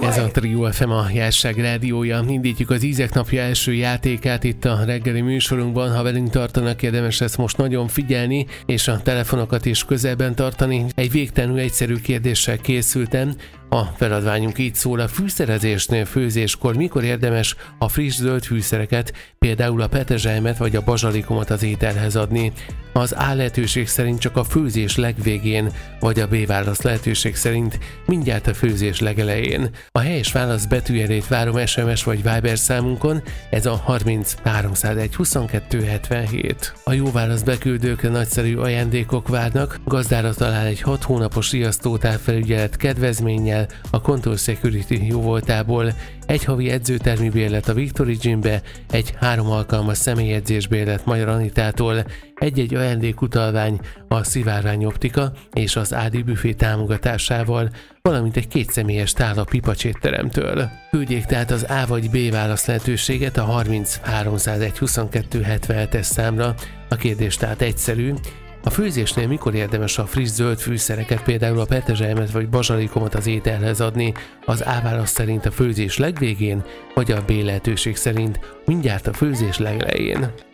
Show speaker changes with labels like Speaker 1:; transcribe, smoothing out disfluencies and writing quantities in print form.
Speaker 1: Ez a Trio FM, a Jásság rádiója. Indítjuk az Ízek napja első játékát itt a reggeli műsorunkban. Ha velünk tartanak, érdemes lesz most nagyon figyelni, és a telefonokat is közelben tartani. Egy végtelenül egyszerű kérdéssel készültem. A feladványunk így szól: a fűszerezésnél, főzéskor mikor érdemes a friss zöld fűszereket, például a petrezselymet vagy a bazsalikomot az ételhez adni? Az A lehetőség szerint csak a főzés legvégén, vagy a B válasz lehetőség szerint mindjárt a főzés legelején. A helyes válasz betűjelét várom SMS vagy Viber számunkon, ez a 30 301 22 77. A jó válasz beküldőkre nagyszerű ajándékok várnak, gazdára talál egy 6 hónapos riasztótávfelügyelet kedvezménnyel a Contour Security jóvoltából, egy havi edzőtermi bérlet a Victory Gymbe, egy 3 alkalmas személyedzés bérlet Magyar Anitától, egy-egy ajándékutalvány a Szivárvány Optika és az Ádi Büfé támogatásával, valamint egy 2 személyes tál a Pipacs étteremtől. Küldjék tehát az A vagy B válasz lehetőséget a 30 301 22 77-es számra. A kérdés tehát egyszerű: a főzésnél mikor érdemes a friss zöld fűszereket, például a petrezselymet vagy bazsalikomot az ételhez adni? Az A válasz szerint a főzés legvégén, vagy a B lehetőség szerint mindjárt a főzés legelején.